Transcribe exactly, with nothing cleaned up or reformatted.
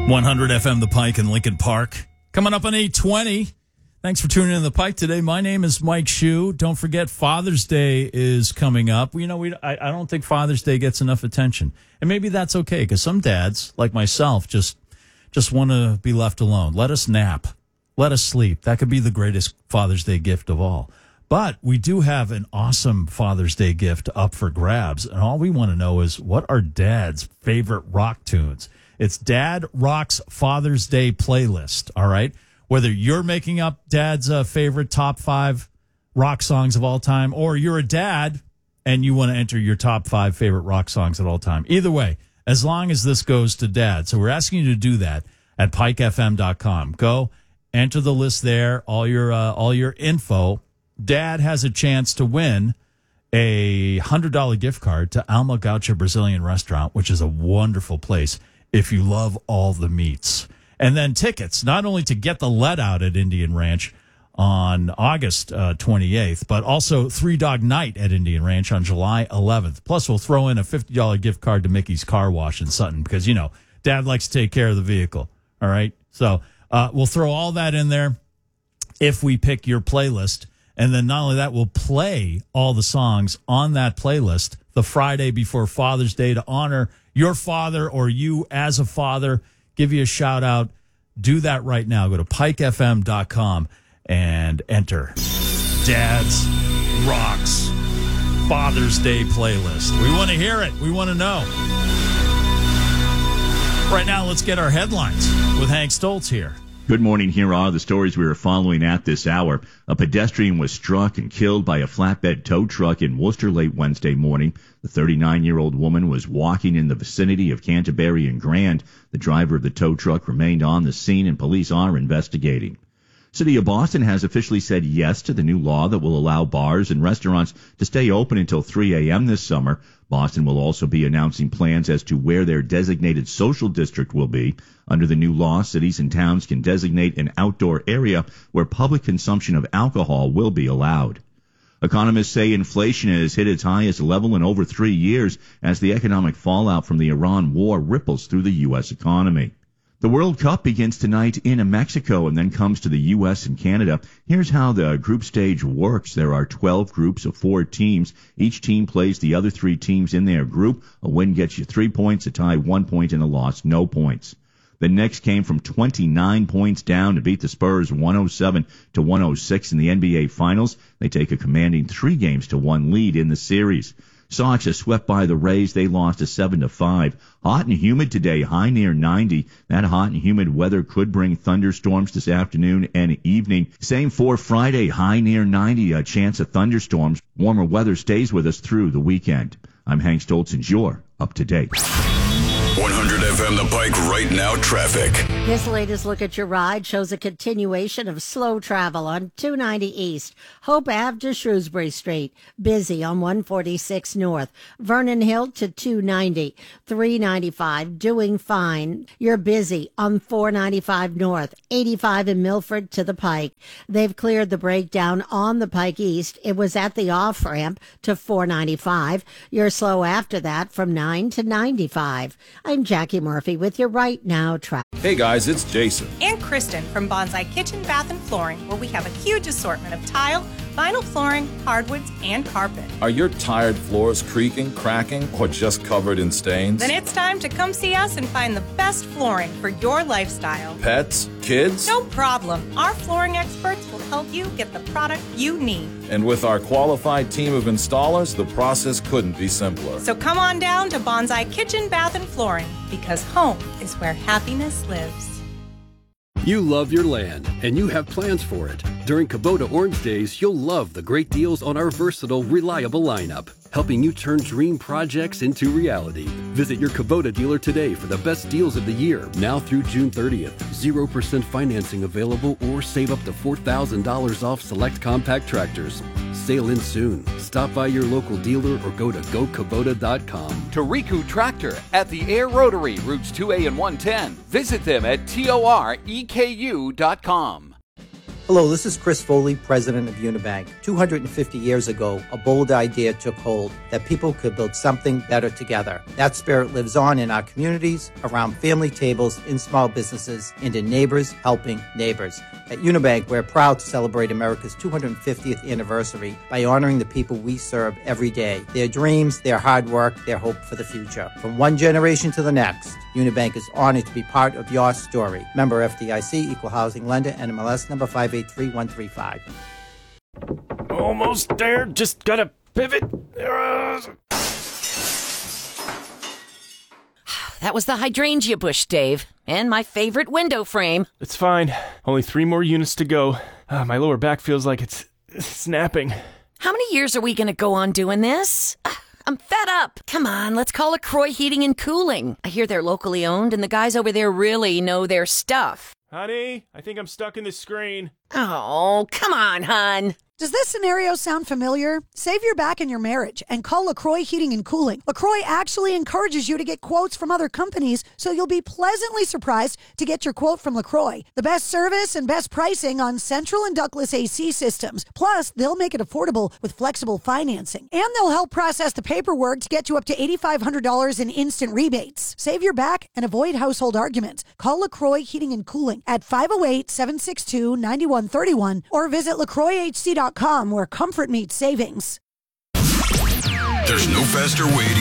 one hundred F M The Pike in Lincoln Park. Coming up on eight twenty. Thanks for tuning in to The Pike today. My name is Mike Shue. Don't forget, Father's Day is coming up. You know, we I, I don't think Father's Day gets enough attention. And maybe that's okay, because some dads, like myself, just just want to be left alone. Let us nap. Let us sleep. That could be the greatest Father's Day gift of all. But we do have an awesome Father's Day gift up for grabs. And all we want to know is, what are Dad's favorite rock tunes? It's Dad Rocks Father's Day playlist, all right? Whether you're making up Dad's uh, favorite top five rock songs of all time, or you're a dad and you want to enter your top five favorite rock songs of all time. Either way, as long as this goes to Dad. So we're asking you to do that at pike f m dot com. Go, enter the list there, all your uh, all your info. Dad has a chance to win a one hundred dollars gift card to Alma Gaucha Brazilian Restaurant, which is a wonderful place if you love all the meats. And then tickets, not only to Get the Let Out at Indian Ranch on August uh, twenty-eighth, but also Three Dog Night at Indian Ranch on July eleventh. Plus, we'll throw in a fifty dollars gift card to Mickey's Car Wash in Sutton, because, you know, Dad likes to take care of the vehicle. All right? So uh, we'll throw all that in there if we pick your playlist. And then not only that, we'll play all the songs on that playlist the Friday before Father's Day to honor your father, or you as a father. Give you a shout out. Do that right now. Go to pike f m dot com and enter Dad's Rocks Father's Day playlist. We want to hear it. We want to know. Right now, let's get our headlines with Hank Stoltz here. Good morning. Here are the stories we are following at this hour. A pedestrian was struck and killed by a flatbed tow truck in Worcester late Wednesday morning. The thirty-nine-year-old woman was walking in the vicinity of Canterbury and Grand. The driver of the tow truck remained on the scene, and police are investigating. City of Boston has officially said yes to the new law that will allow bars and restaurants to stay open until three a.m. this summer. Boston will also be announcing plans as to where their designated social district will be. Under the new law, cities and towns can designate an outdoor area where public consumption of alcohol will be allowed. Economists say inflation has hit its highest level in over three years as the economic fallout from the Iran war ripples through the U S economy. The World Cup begins tonight in Mexico and then comes to the U S and Canada. Here's how the group stage works. There are twelve groups of four teams. Each team plays the other three teams in their group. A win gets you three points, a tie one point, and a loss no points. The Knicks came from twenty-nine points down to beat the Spurs one oh seven to one oh six in the N B A Finals. They take a commanding three games to one lead in the series. Sox are swept by the Rays. They lost to seven to five. Hot and humid today, high near ninety. That hot and humid weather could bring thunderstorms this afternoon and evening. Same for Friday, high near ninety. A chance of thunderstorms. Warmer weather stays with us through the weekend. I'm Hank Stoltz, and you're up to date. one hundred F M The Pike right now traffic. This latest look at your ride shows a continuation of slow travel on two ninety East, Hope Avenue to Shrewsbury Street, busy on one forty-six North, Vernon Hill to two ninety, three ninety-five doing fine. You're busy on four ninety-five North, eighty-five in Milford to the Pike. They've cleared the breakdown on the Pike East. It was at the off-ramp to four ninety-five. You're slow after that from nine to ninety-five. I'm Jackie Murphy with your Right Now traffic. Hey guys, it's Jason. And Kristen from Bonsai Kitchen, Bath and Flooring, where we have a huge assortment of tile, vinyl flooring, hardwoods, and carpet. Are your tired floors creaking, cracking, or just covered in stains? Then it's time to come see us and find the best flooring for your lifestyle. Pets? Kids? No problem. Our flooring experts will help you get the product you need. And with our qualified team of installers, the process couldn't be simpler. So come on down to Bonsai Kitchen, Bath and Flooring, because home is where happiness lives. You love your land, and you have plans for it. During Kubota Orange Days, you'll love the great deals on our versatile, reliable lineup, helping you turn dream projects into reality. Visit your Kubota dealer today for the best deals of the year, now through June thirtieth. zero percent financing available, or save up to four thousand dollars off select compact tractors. Sail in soon. Stop by your local dealer or go to go kubota dot com. Toriku Tractor at the Air Rotary, routes two A and one ten. Visit them at toreku dot com. Hello, this is Chris Foley, president of Unibank. two hundred fifty years ago, a bold idea took hold that people could build something better together. That spirit lives on in our communities, around family tables, in small businesses, and in neighbors helping neighbors. At Unibank, we're proud to celebrate America's two hundred fiftieth anniversary by honoring the people we serve every day, their dreams, their hard work, their hope for the future. From one generation to the next, Unibank is honored to be part of your story. Member F D I C, Equal Housing Lender, N M L S number five eight three one three five. Almost there. Just gotta pivot. That was the hydrangea bush, Dave, and my favorite window frame. It's fine. Only three more units to go. Uh, my lower back feels like it's, it's snapping. How many years are we gonna go on doing this? Uh, I'm fed up. Come on, let's call LaCroix Heating and Cooling. I hear they're locally owned, and the guys over there really know their stuff. Honey, I think I'm stuck in the screen. Oh, come on, hon. Does this scenario sound familiar? Save your back in your marriage and call LaCroix Heating and Cooling. LaCroix actually encourages you to get quotes from other companies, so you'll be pleasantly surprised to get your quote from LaCroix. The best service and best pricing on central and ductless A C systems. Plus, they'll make it affordable with flexible financing. And they'll help process the paperwork to get you up to eight thousand five hundred dollars in instant rebates. Save your back and avoid household arguments. Call LaCroix Heating and Cooling at five oh eight, seven six two, nine one three one or visit lacroix h c dot com where comfort meets savings. There's no faster way to